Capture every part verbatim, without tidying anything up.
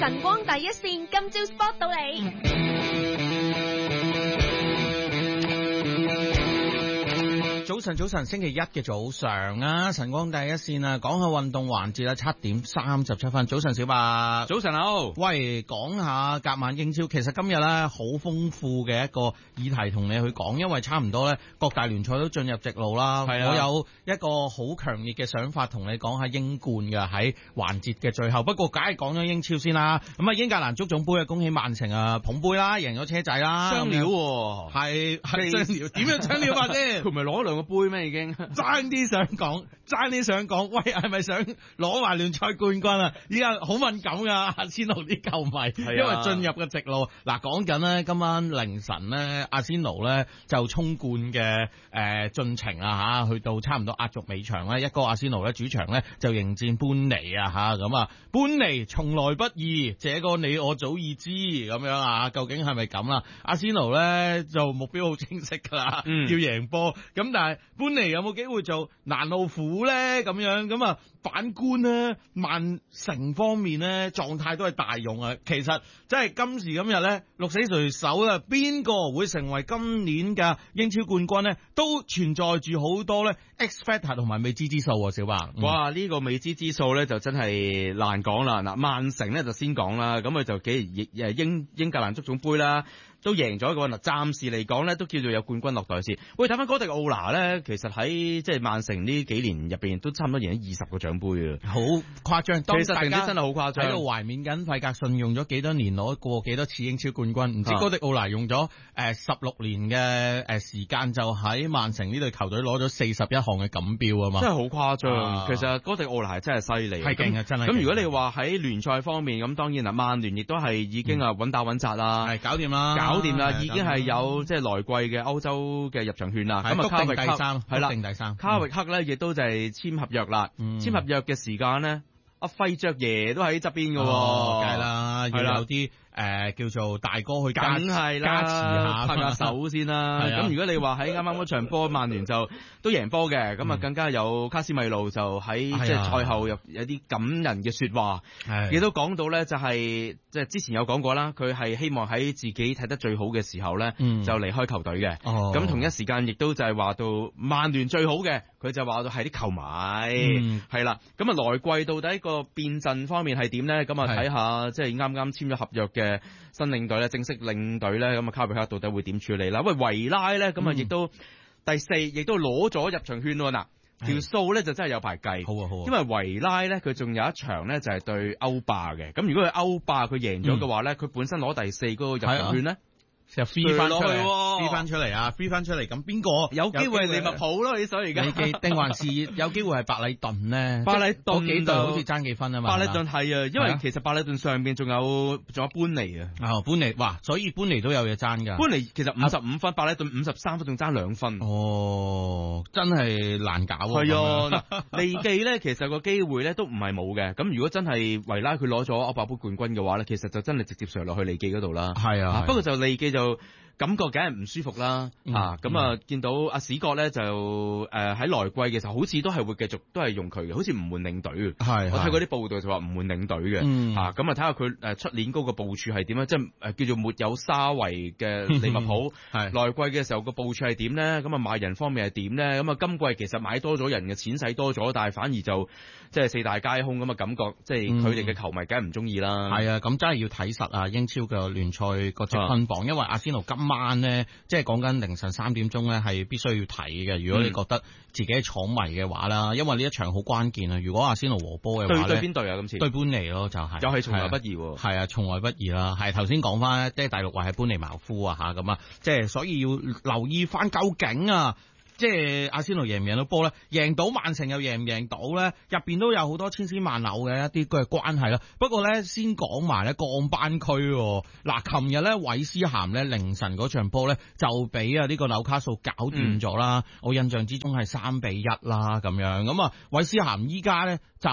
晨光第一線，今朝 spot 到你。 早晨，早晨，星期一嘅早上啊，晨光第一線啊，講下運動環節啦，七點三十七分。早晨，小白。 早晨好。 喂，講下隔晚英超，其實今日咧好豐富嘅一個議題同你去講，因為差唔多咧各大聯賽都進入直路啦。係啊。我有一個好強烈嘅想法同你講下英冠嘅喺環節嘅最後，不過梗係講咗英超先啦。咁啊，英格蘭足總杯啊，恭喜曼城啊捧杯啦，贏咗車仔啦。 雙料喎。 係係雙料，點樣雙料法啫？ 佢唔係攞兩個杯咩已經？ 爭啲想講，爭啲想講，喂，係咪想攞埋聯賽冠軍啊？依家好敏感噶，阿仙奴啲球迷，因為進入嘅直路。嗱，講緊咧，今晚凌晨咧，阿仙奴咧就衝冠嘅誒進程啊吓，去到差唔多壓軸尾場咧，一個阿仙奴咧主場咧就迎戰般尼啊吓，咁啊，般尼從來不易，這個你我早已知咁樣啊，究竟係咪咁啦？阿仙奴咧就目標好清晰噶啦，嗯、要贏波，咁但係般尼有冇機會做難路虎咧？咁樣咁啊，反觀咧，曼城方面咧狀態都係大勇啊。其實即係今時今日咧，鹿死誰手啊？邊個會成為今年嘅英超冠軍咧？都存在住好多咧 X factor 同埋未知之數啊，小白。 嗯、哇！呢、這個未知之數咧就真係難講啦。嗱，曼城咧就先講啦，咁佢就幾誒英英格蘭足總杯啦。都贏咗個嗱，暫時嚟講咧都叫做有冠軍落袋先。喂，睇翻哥迪奧拿咧，其實喺即係曼城呢幾年入邊都差唔多贏咗二十個獎杯啊， 好誇張。 其實成績真係好誇張。 喺度懷緬緊費格遜用咗幾多年攞過幾多次英超冠軍，唔知哥迪奧拿用咗誒十六年嘅誒時間就喺曼城呢隊球隊攞咗四十一項嘅錦標啊嘛， 真係好誇張。啊、其實哥迪奧拿係真係犀利， 係勁啊，真係。 咁如果你話喺聯賽方面，咁當然啦，曼聯亦都係已經啊穩打穩紮啦， 係、嗯、搞掂啦。 搞掂啦，已經係有即係來季嘅歐洲嘅入場券啦。咁啊，卡域克係啦， 定第三。 卡域克咧亦都就係簽合約啦。簽合約嘅時間咧，阿費爵爺都喺側邊嘅。 哦，梗係啦，要有啲誒叫做大哥去加梗係啦， 加持下， 拍下手先啦。咁如果你話喺啱啱嗰場波，曼聯就都贏波嘅，咁啊更加有卡斯米路就喺即係賽後有有啲感人嘅說話，亦都講到咧就係即係之前有講過啦，佢係希望喺自己睇得最好嘅時候咧就離開球隊嘅。咁同一時間亦都就係話到曼聯最好嘅，佢就話到係啲球迷係啦。咁啊來季到底個變陣方面係點咧？咁啊睇下即係啱啱簽咗合約嘅嘅新領隊咧，正式領隊咧，咁啊卡比克到底會點處理啦？喂，維拉咧，咁啊亦都第四，亦都攞咗入場券喎。嗱，條數咧就真係有排計。好啊好啊，因為維拉咧，佢仲有一場咧就係對歐霸嘅。咁如果佢歐霸佢贏咗嘅話咧，佢、嗯、本身攞第四嗰個入場券咧。 就 free 翻出嚟，free 翻出嚟啊 ！free 翻出嚟，咁邊個有機會係利物浦咯？你所以而家你記定還是有機會係白禮頓咧？ 白禮頓幾隊好似爭幾分啊嘛？ 白禮頓係啊，因為其實白禮頓上邊仲有仲有般尼啊。 啊，般尼哇，所以般尼都有嘢爭噶。 般尼其實五十五分，白禮頓五十三分，仲爭兩分。 哦，真係難搞。 係啊，利記咧，其實個機會咧都唔係冇嘅。咁如果真係維拉佢攞咗歐霸杯冠軍嘅話咧，其實就真係直接上落去利記嗰度啦。 係啊， 不過就利記就。感覺梗係唔舒服啦，嚇咁、嗯、啊！嗯、見到阿史國咧就誒喺來季嘅時候，好似都係會繼續都係用佢嘅，好似唔換領隊嘅。係我睇嗰啲報道就話唔換領隊嘅，嚇咁啊睇下佢誒出年嗰個部署係點咧？即係誒叫做沒有沙維嘅利物浦，係來季嘅時候個部署係點咧？咁啊買人方面係點咧？咁啊今季其實買多咗人嘅錢使多咗，但係反而就即係四大皆空咁嘅感覺，即係佢哋嘅球迷梗係唔中意啦。係啊，咁真係要睇實啊英超嘅聯賽個積分榜，因為阿仙奴今晚咧，即係講緊凌晨三點鐘咧，係必須要睇嘅。如果你覺得自己係闖迷嘅話啦，因為呢一場好關鍵啊。如果阿仙奴和波嘅話咧，對邊隊啊？今次對般尼咯，就係、是、又係從來不易，係啊，從來不易啦。係頭先講翻，即係第六位係般尼茅夫啊，吓咁啊，即係所以要留意翻究竟啊。即係阿仙奴贏唔贏到波咧？贏到曼城又贏唔贏到咧？入邊都有好多千絲萬縷嘅一啲嘅關係啦。不過咧，先講埋咧降班區。嗱，琴日咧韋斯咸咧凌晨嗰場波咧就俾啊呢個紐卡素搞掂咗啦。嗯、我印象之中係三比一啦咁樣。咁啊韋斯咸依家咧就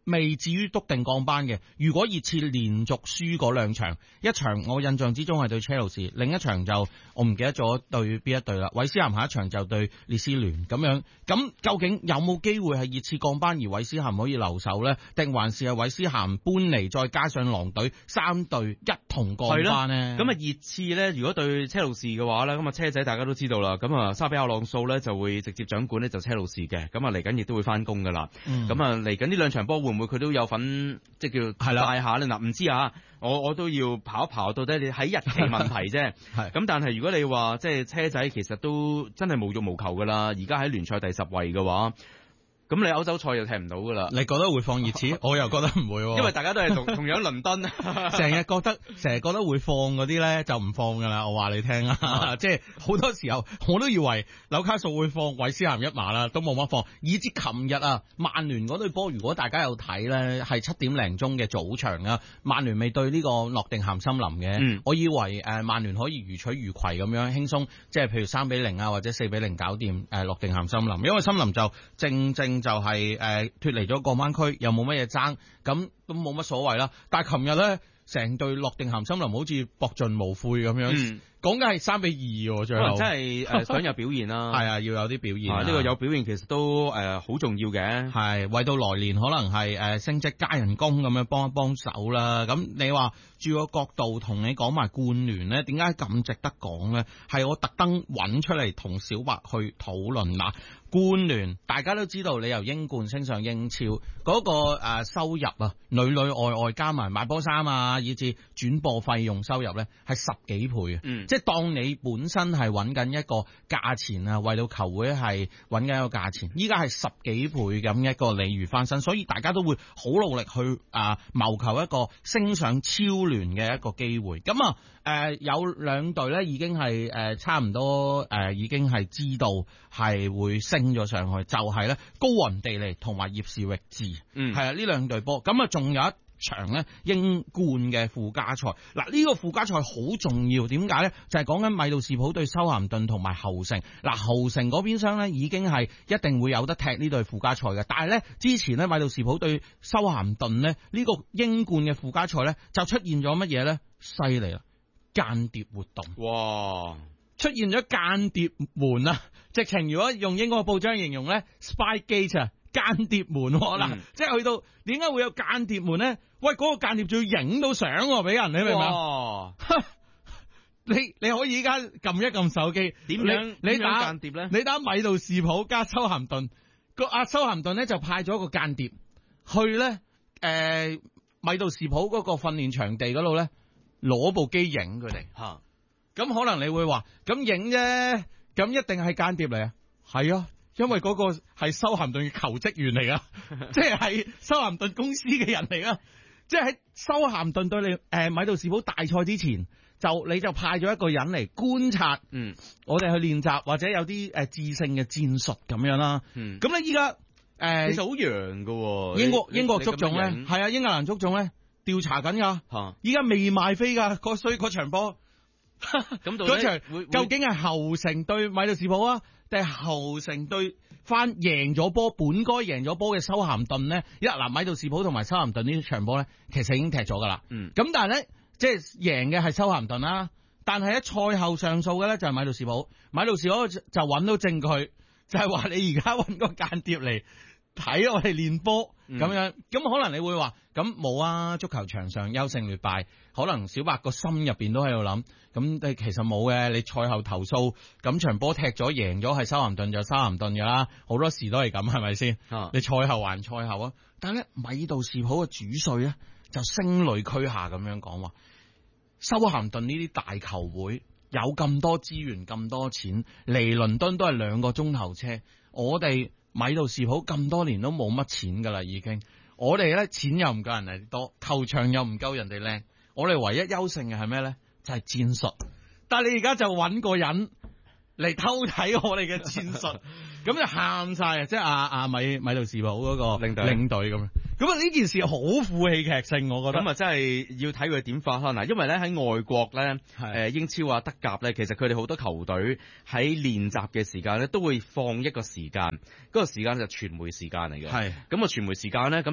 未至於篤定降班嘅。如果熱刺連續輸嗰兩場，一場我印象之中係對車路士，另一場就我唔記得咗對邊一隊啦。韋斯咸下一場就對列斯聯咁樣，咁究竟有冇機會係熱刺降班而韋斯咸可以留守呢？定還是係韋斯咸搬嚟再加上狼隊三隊一同降班呢？ 咁啊熱刺呢，如果對車路士嘅話呢，咁啊車仔大家都知道啦，咁啊沙比亞朗素呢就會直接掌管呢就車路士嘅，咁啊嚟緊亦都會翻工噶啦，咁啊嚟緊呢兩場波會唔會佢都有份即係叫帶下呢？嗱唔知啊，我我都要跑一跑，到底你喺日期問題啫，咁但係如果你話即係車仔其實都真係無欲無求噶啦，而家喺聯賽第十位嘅話。咁你歐洲賽又踢唔到噶啦？你覺得會放熱刺？我又覺得唔會、啊，因為大家都係同同樣倫敦，成日覺得成日覺得會放嗰啲咧就唔放噶啦。我話你聽啊，即係好多時候我都以為紐卡素會放韋斯咸一碼啦，都冇乜放。以至琴日啊，曼聯嗰隊波，如果大家有睇咧，係七點零鐘嘅早場啊，曼聯未對呢個諾定咸森林嘅、嗯，我以為誒曼聯可以如取如攜咁樣輕鬆，即係譬如三比零啊或者四比零搞掂誒諾定咸森林，因為森林就正正。就係、是、誒、呃、脫離咗過灣區，又冇乜嘢爭，咁都冇乜所謂啦。但係琴日咧，成隊諾定咸森林好似博盡無悔咁樣。嗯講緊係三比二喎，最後真係誒想有表現啦，係啊，要有啲表現。呢、啊呢個有表現其實都誒好、呃、重要嘅，係為到來年可能係誒、呃、升職加人工咁樣幫一幫手啦。咁你話住個角度同你講埋冠聯咧，點解咁值得講咧？係我特登揾出嚟同小白去討論嗱。冠聯大家都知道，你由英冠升上英超嗰、嗰個誒、呃、收入啊，裏裏外外加埋買波衫啊，以至轉播費用收入咧，係十幾倍嘅。嗯，即係當你本身係揾緊一個價錢啊，為到球會係揾緊一個價錢，依家係十幾倍咁一個鯉魚翻身，所以大家都會好努力去啊謀求一個升上超聯嘅一個機會。咁啊誒有兩隊咧已經係誒、呃、差唔多誒、呃、已經係知道係會升咗上去，就係、是、咧高雲地利同埋葉士域治，嗯係啊呢兩隊波。咁啊仲有一場咧英冠嘅附加賽，嗱、這、呢個附加賽好重要，點解咧？就係講緊米杜士普對修咸頓同埋侯城。嗱侯城嗰邊廂咧已經係一定會有得踢呢隊附加賽嘅，但係咧之前咧米杜士普對修咸頓咧呢個英冠嘅附加賽咧就出現咗乜嘢咧？犀利啦！間諜活動，哇！出現咗間諜門啊！直情如果用英國報章形容咧 ，Spygate 啊！間諜門嗱、嗯，即係去到點解會有間諜門咧？喂，嗰、那個間諜仲要影到相俾人，你明唔明啊？你你可以依家撳一撳手機，點樣你打間諜咧？你打米杜士普加修咸頓，個阿修咸頓咧就派咗個間諜去咧，誒、呃、米杜士普嗰個訓練場地嗰度咧攞部機影佢哋吓。咁可能你會話，咁影啫，咁一定係間諜嚟啊？係啊。因為嗰個係修咸頓嘅求職員嚟噶，即係係修咸頓公司嘅人嚟噶，即係喺修咸頓對你誒米杜士普大賽之前，就你就派咗一個人嚟觀察，嗯，我哋去練習或者有啲誒致勝嘅戰術咁樣啦，嗯，咁咧依家誒其實好揚噶，英國英國足總咧係啊，英格蘭足總咧調查緊噶，依家未賣飛噶，所以嗰場波，咁嗰場究竟係侯城對米杜士普啊？定係侯城對翻贏咗波，本該贏咗波嘅修咸頓咧，一嗱米杜士普同埋修咸頓呢場波咧，其實已經踢咗噶啦。嗯，咁但係咧，即係贏嘅係修咸頓啦，但係喺賽後上訴嘅咧就係米杜士普，米杜士普就揾到證據，就係、是、話你而家揾個間諜嚟睇我哋練波咁樣，咁可能你會話咁冇啊？足球場上優勝劣敗，可能小白個心入邊都喺度諗，咁其實冇嘅。你賽後投訴，咁場波踢咗贏咗係修咸頓就修咸頓噶啦，好多時都係咁，係咪先？你賽後還賽後啊，但係咧米杜士普嘅主帥咧就聲淚俱下咁樣講話，修咸頓呢啲大球會有咁多資源咁多錢，嚟倫敦都係兩個鐘頭車，我哋。米杜士普咁多年都冇乜錢噶啦，已經我哋咧錢又唔夠人哋多，球場又唔夠人哋靚，我哋唯一優勝嘅係咩咧？就係、是、戰術。但係你而家就揾個人嚟偷睇我哋嘅戰術，咁就喊晒啊！即係阿阿米米杜士普嗰個領隊領隊咁樣。咁啊呢件事好富戲劇性，我覺得。咁啊真係要睇佢點發揮嗱，因為咧喺外國咧，誒英超啊德甲咧，其實佢哋好多球隊喺練習嘅時間咧，都會放一個時間，嗰、那個時間就傳媒時間嚟嘅。係。咁啊傳媒時間咧，咁就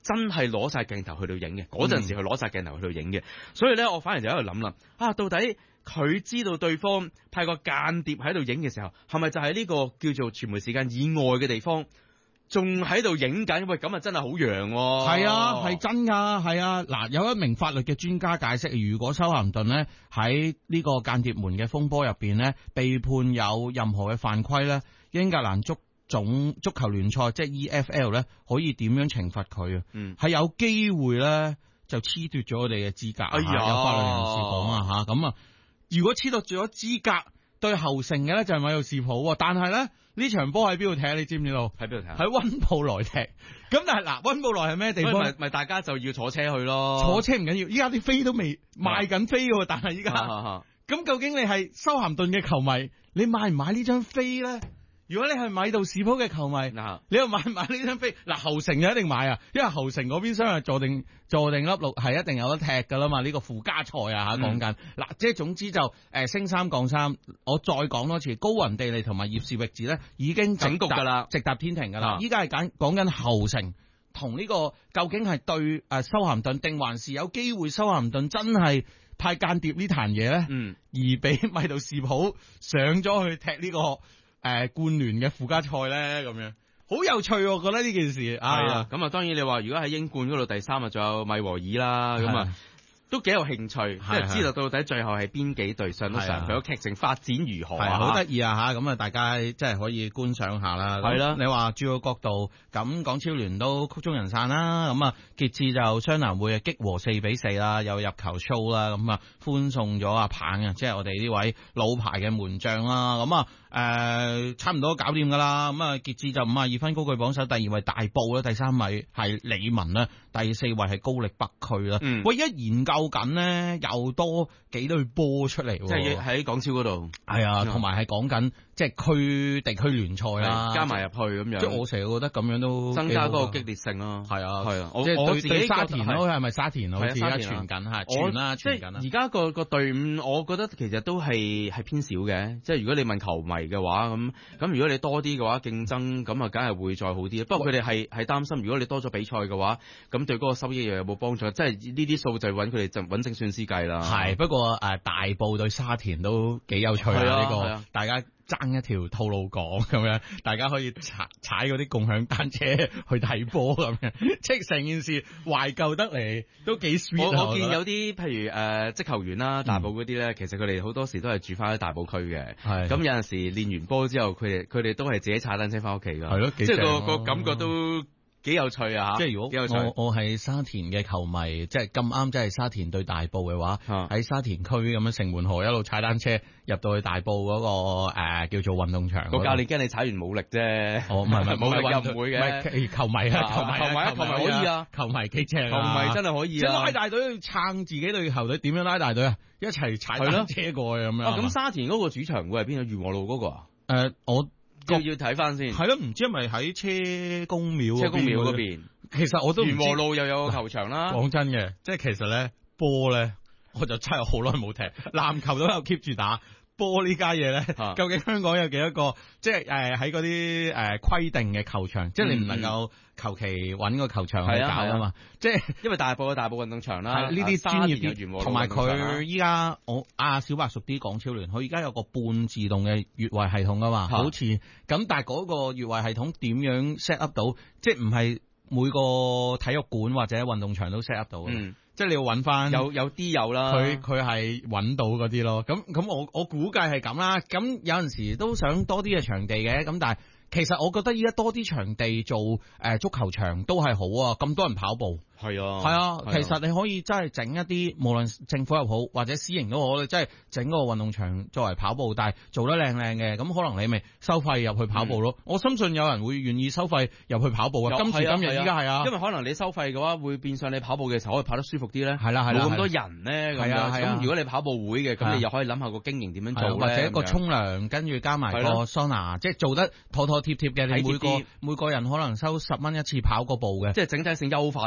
真係攞晒鏡頭去到影嘅，嗰陣時佢攞晒鏡頭去到影嘅，所以咧我反而就喺度諗啦，啊到底佢知道對方派個間諜喺度影嘅時候，係咪就係呢個叫做傳媒時間以外嘅地方？仲喺度影緊，喂，咁啊真係好揚喎！ 係啊，係真噶，係啊。嗱，有一名法律嘅專家解釋，如果修咸頓咧喺呢個間諜門嘅風波入邊咧，被判有任何嘅犯規咧，英格蘭足總足球聯賽即係 E F L 咧，可以點樣懲罰佢啊？嗯，係有機會咧就褫奪咗我哋嘅資格。哎呀，有法律人士講啊吓，咁啊，如果褫奪咗資格，對後承嘅咧就係米杜士普，但係咧。呢場波喺邊度踢？你知唔知道？喺邊度踢？喺溫布萊踢。咁但係嗱，溫布萊係咩地方？咪咪大家就要坐車去咯。 坐車唔緊要，依家啲飛都未賣緊飛嘅，但係依家。咁究竟你係修咸頓嘅球迷，你買唔買呢張飛咧？如果你係米杜士普嘅球迷，嗱，你又買唔買呢張飛？嗱，侯城就一定買啊，因為侯城嗰邊商係坐定坐定粒六係一定有得踢噶啦嘛，呢、這個附加賽啊吓講緊。嗱、嗯，即係總之就誒、呃、升三降三，我再講多次，高雲地利同埋葉士域治咧已經整局噶啦，直達天庭噶啦。依家係講講緊侯城同呢個究竟係對誒修咸頓定還是有機會修咸頓真係派間諜呢壇嘢咧？嗯，而俾米杜士普上咗去踢呢、這個。誒、呃，冠聯嘅附加賽咧，咁樣好有趣，我覺得呢件事係啊。 咁啊，當然你話如果喺英冠嗰度第三啊，仲有米和爾啦，咁啊都幾有興趣，即係知道到底最後係邊幾隊上到場，佢個劇情發展如何啊？ 好得意啊吓！咁啊，大家即係可以觀賞下啦。係啦，你話轉個角度，咁港超聯都曲終人散啦。咁啊，傑志就雙南會啊擊和四比四啦，有入球 show 啦，咁啊歡送咗阿棒啊，即係我哋呢位老牌嘅門將啦。咁啊。誒、呃，差唔多搞掂噶啦，咁啊，傑志就五十二分高居榜首，第二位大埔啦，第三位係理文啦，第四位係高力北區啦。嗯，喂，一研究緊咧，又多幾隊波出嚟，即係喺港超嗰度。 係啊，同埋係講緊即係區地區聯賽啦， 加埋入去咁樣。 即係我成日覺得咁樣都增加嗰個激烈性咯。係啊，係啊， 即係對對沙田咯，係咪沙田好似而家傳緊吓，傳啦傳緊啦。 而家個個隊伍，我覺得其實都係係偏少嘅。即係如果你問球迷嘅話，咁咁如果你多啲嘅話，競爭咁啊，梗係會再好啲。不過佢哋係係擔心，如果你多咗比賽嘅話，咁對嗰個收益又有冇幫助？即係呢啲數就揾佢哋就揾正算師計啦。 係，不過誒、呃、大埔對沙田都幾有趣啊！呢、呢個、啊、大家爭一條套路講咁樣，大家可以踩踩嗰啲共享單車去睇波咁樣，即係成件事懷舊得嚟都幾 sweet。 我我見有啲譬如誒職、呃、球員啦，大埔嗰啲咧，嗯、其實佢哋好多時都係住翻喺大埔區嘅。係咁有陣時練完波之後，佢哋佢哋都係自己踩單車翻屋企㗎。係咯，即係個個感覺都幾有趣啊！ 即係如果我我係沙田嘅球迷，即係咁啱，即係沙田對大埔嘅話，喺、啊、沙田區咁樣城門河一路踩單車入到去大埔嗰、那個誒、呃、叫做運動場。個教練驚你踩完冇力啫。 哦，唔係唔係冇力又唔會嘅。 球迷啊，球迷啊，球迷，球迷可以啊，球迷幾正啊， 球迷真係可以啊。 即係拉大隊撐自己隊球隊，點樣拉大隊啊？一齊踩單車過去咁樣。 咁、啊、沙田嗰個主場會係邊啊？裕和路嗰個啊？ 誒、呃，我。 要要睇翻先， 係咯，唔知係咪喺車公廟？ 車公廟嗰邊， 其實我都元和路又有個球場啦。 講真嘅，即係其實咧波咧，我就真係好耐冇踢，籃球都有 keep 住打。波呢家嘢咧，究竟香港有幾多個？即係誒喺嗰啲誒規定嘅球場，嗯、即係你唔能夠求其揾個球場去搞啊嘛。即係因為大埔嘅大埔運動場啦，呢啲專業啲，同埋佢依家我阿小白熟啲港超聯，佢依家有個半自動嘅越位系統噶嘛，好似咁。但係嗰個越位系統點樣 set up 到？即係唔係每個體育館或者運動場都 set up 到嘅？嗯即係你要揾翻有有啲有啦，佢佢係揾到嗰啲咯。咁咁我我估計係咁啦。咁有陣時都想多啲嘅場地嘅。咁但係其實我覺得依家多啲場地做誒、呃、足球場都係好啊。咁多人跑步。係啊，係啊，其實你可以真係整一啲，無論政府又好或者私營都好，你真係整個運動場作為跑步，但係做得靚靚嘅，咁可能你咪收費入去跑步咯。嗯、我深信有人會願意收費入去跑步啊。今時今日依家係啊，因為可能你收費嘅話，會變相你跑步嘅時候可以跑得舒服啲咧。係啦係啦，冇咁多人咧。係啊係啊。咁如果你跑步會嘅，咁你又可以諗下個經營點樣做，或者一個沖涼跟住加埋個桑拿，即係做得妥妥貼貼嘅。你每個每個人可能收十蚊一次跑個步嘅，即係整體性優化咗呢個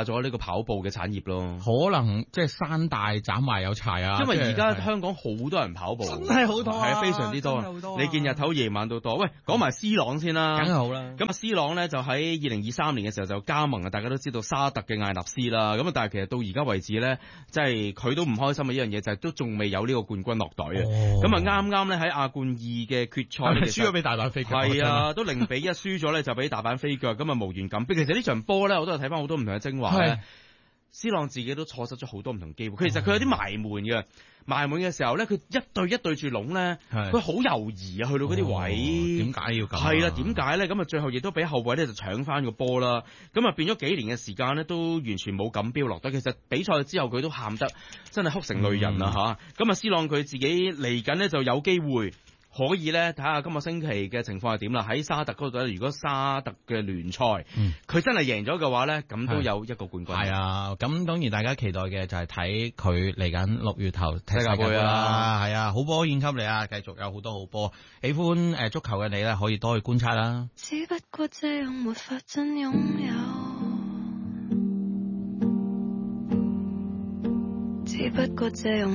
跑步嘅產業咯。 可能即係山大斬埋有柴啊！ 因為而家香港好多人跑步， 真係好多， 係啊，非常之多。多你見日頭夜晚都多。喂，講埋 C 朗先啦， 梗係好啦。 咁啊 C 朗咧就喺二零二三年嘅時候就加盟啊，大家都知道沙特嘅艾納斯啦。咁啊，但係其實到而家為止咧，即係佢都唔開心嘅一樣嘢就係、是、都仲未有呢個冠軍落隊啊。咁啊啱啱咧喺亞冠二嘅決賽， 輸咗俾大阪飛腳。 係啊，都零比一輸咗咧，就俾大阪飛腳，咁啊無緣錦標。其實呢場波咧，我都係睇翻好多唔同嘅精華咧。C 朗自己都錯失咗好多唔同機會，其實佢有啲埋門嘅，埋門嘅時候咧，佢一對一對住籠咧，佢好猶豫啊，去到嗰啲位， 點解要咁？ 係啦，點解咧？咁啊，最後亦都俾後衛咧就搶翻個波啦，咁啊變咗幾年嘅時間咧，都完全冇錦標落得。其實比賽之後佢都喊得真係哭成淚人啊嚇！咁啊 C 朗佢自己嚟緊咧就有機會。可以咧睇下今個星期嘅情況係點啦。喺沙特嗰度咧，如果沙特嘅聯賽，佢、嗯、真係贏咗嘅話咧，咁都有一個冠軍。係啊， 咁當然大家期待嘅就係睇佢嚟緊六月頭踢世界盃啦。係啊，好波獻給你啊，繼續有好多好波。喜歡誒足球嘅你咧，可以多去觀察啦。只不過這樣沒法真擁有，只不過這樣